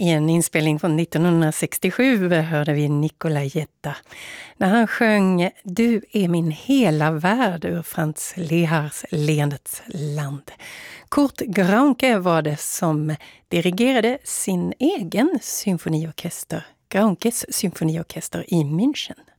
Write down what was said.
I en inspelning från 1967 hörde vi Nicolai Jetta när han sjöng Du är min hela värld ur Franz Lehars Leendets land. Kurt Graunke var det som dirigerade sin egen symfoniorkester, Graunkes symfoniorkester i München.